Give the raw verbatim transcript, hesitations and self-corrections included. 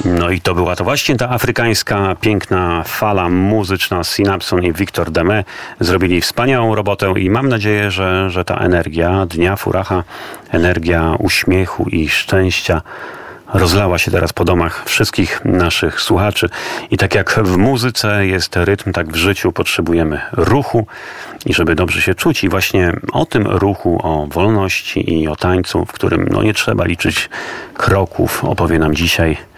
No i to była to właśnie ta afrykańska piękna fala muzyczna. Synapson i Victor Deme zrobili wspaniałą robotę i mam nadzieję, że, że ta energia Dnia Furaha, energia uśmiechu i szczęścia rozlała się teraz po domach wszystkich naszych słuchaczy. I tak jak w muzyce jest rytm, tak w życiu potrzebujemy ruchu i żeby dobrze się czuć. I właśnie o tym ruchu, o wolności i o tańcu, w którym no nie trzeba liczyć kroków, opowie nam dzisiaj